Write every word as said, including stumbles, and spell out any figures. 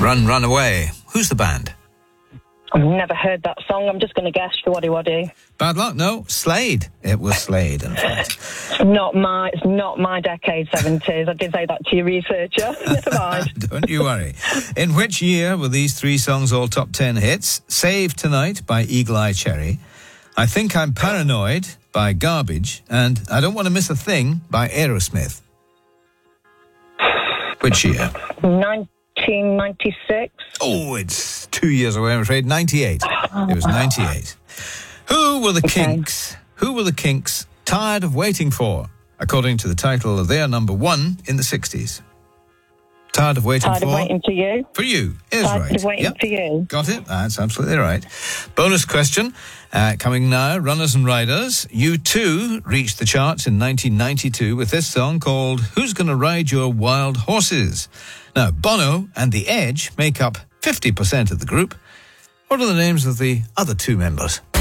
Run, Run Away. Who's the band? I've never heard that song. I'm just going to guess Waddy Waddy. Bad luck, no. Slade. It was Slade, in fact. It's not my, it's not my decade, seventies. I did say that to your researcher. Never mind. Don't you worry. In which year were these three songs all top ten hits? Save Tonight by Eagle Eye Cherry, I Think I'm Paranoid by Garbage, and I Don't Want to Miss a Thing by Aerosmith. Which year? nineteen ninety-six. Oh, it's two years away, I'm afraid. ninety-eight. It was ninety-eight. Who were the Okay. Kinks? Who were the Kinks tired of waiting for, according to the title of their number one in the sixties? Tired of waiting Tired for? of waiting for you. For you is Tired right. of waiting Yep. for you. Got it? That's absolutely right. Bonus question. Uh, coming now, Runners and Riders. You too reached the charts in nineteen ninety-two with this song called Who's Gonna Ride Your Wild Horses? Now, Bono and The Edge make up fifty percent of the group. What are the names of the other two members?